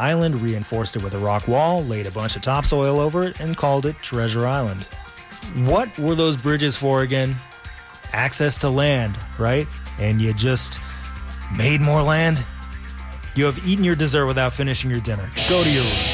island, reinforced it with a rock wall, laid a bunch of topsoil over it, and called it Treasure Island. What were those bridges for again? Access to land, right? And you just made more land? You have eaten your dessert without finishing your dinner. Go to your room.